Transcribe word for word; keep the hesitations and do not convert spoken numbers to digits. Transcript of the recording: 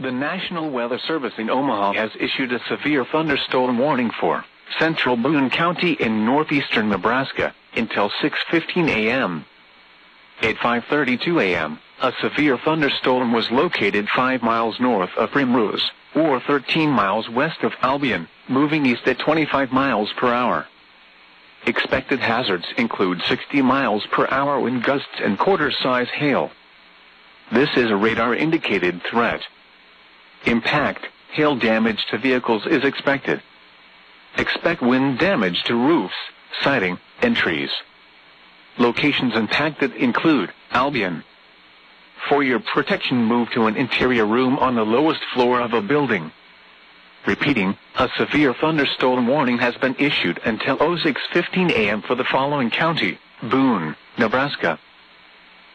The National Weather Service in Omaha has issued a severe thunderstorm warning for central Boone County in northeastern Nebraska until six fifteen a m At five thirty-two a m, a severe thunderstorm was located five miles north of Primrose, or thirteen miles west of Albion, moving east at twenty-five miles per hour. Expected hazards include sixty miles per hour wind gusts and quarter-size hail. This is a radar-indicated threat. Impact, hail damage to vehicles is expected. Expect wind damage to roofs, siding, and trees. Locations impacted include Albion. For your protection, move to an interior room on the lowest floor of a building. Repeating, a severe thunderstorm warning has been issued until six fifteen a m for the following county: Boone, Nebraska,